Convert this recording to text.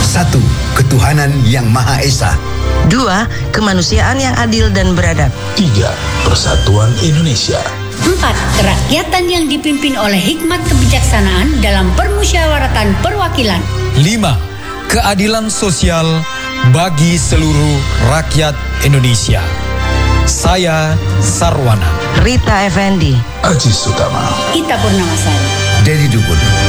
1. Ketuhanan yang Maha Esa. 2. Kemanusiaan yang adil dan beradab. 3. Persatuan Indonesia. 4. Kerakyatan yang dipimpin oleh hikmat kebijaksanaan dalam permusyawaratan perwakilan. 5. Keadilan sosial bagi seluruh rakyat Indonesia. Saya Sarwana. Rita Effendi. Aziz Utama. Ita Purnamasari. Dedi Dukun.